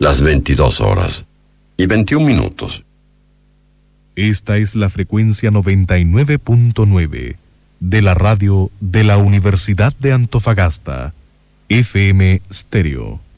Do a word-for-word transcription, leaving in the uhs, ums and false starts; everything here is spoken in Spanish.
las veintidós horas y veintiún minutos. Esta es la frecuencia noventa y nueve punto nueve de la radio de la Universidad de Antofagasta, F M Stereo.